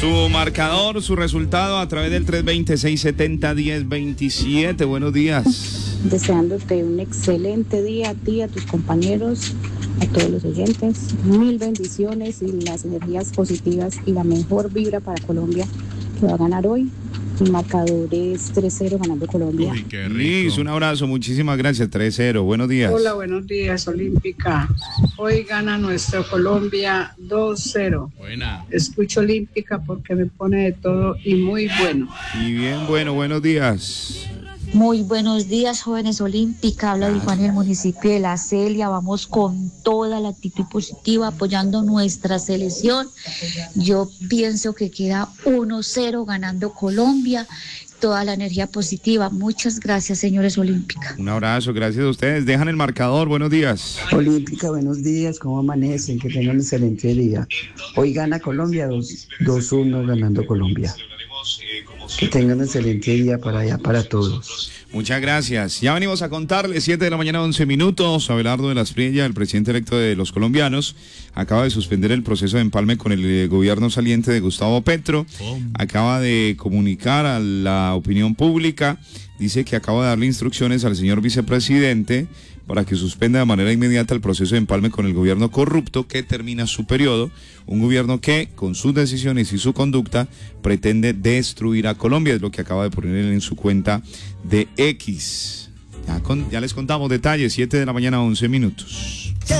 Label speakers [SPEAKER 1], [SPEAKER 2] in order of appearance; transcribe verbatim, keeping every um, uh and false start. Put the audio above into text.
[SPEAKER 1] Su marcador, su resultado a través del tres veinte, seiscientos setenta, diez veintisiete. Buenos días.
[SPEAKER 2] Deseándote un excelente día a ti, a tus compañeros, a todos los oyentes. Mil bendiciones y las energías positivas y la mejor vibra para Colombia que va a ganar hoy. Mi marcador es tres cero ganando Colombia.
[SPEAKER 1] Uy, qué rico. Liz, un abrazo, muchísimas gracias. tres cero, buenos días.
[SPEAKER 3] Hola, buenos días, Olímpica. Hoy gana nuestra Colombia dos cero.
[SPEAKER 1] Buena.
[SPEAKER 3] Escucho Olímpica porque me pone de todo y muy bueno.
[SPEAKER 1] Y bien, bueno, buenos días.
[SPEAKER 4] Muy buenos días, jóvenes Olímpica. Habla Juan del municipio de La Celia. Vamos con toda la actitud positiva apoyando nuestra selección. Yo pienso que queda uno cero ganando Colombia. Toda la energía positiva. Muchas gracias, señores Olímpica.
[SPEAKER 1] Un abrazo, gracias a ustedes. Dejan el marcador, buenos días.
[SPEAKER 5] Olímpica, buenos días, ¿cómo amanecen? Que tengan un excelente día. Hoy gana Colombia, dos uno ganando Colombia. Que tengan un excelente día para allá, para todos.
[SPEAKER 1] Muchas gracias. Ya venimos a contarles, siete de la mañana, once minutos. Abelardo de la Espriella, el presidente electo de los colombianos, acaba de suspender el proceso de empalme con el eh, gobierno saliente de Gustavo Petro. Oh. Acaba de comunicar a la opinión pública, dice que acaba de darle instrucciones al señor vicepresidente para que suspenda de manera inmediata el proceso de empalme con el gobierno corrupto que termina su periodo, un gobierno que, con sus decisiones y su conducta, pretende destruir a Colombia, es lo que acaba de poner él en su cuenta de X. Ya, con, ya les contamos detalles, siete de la mañana, once minutos.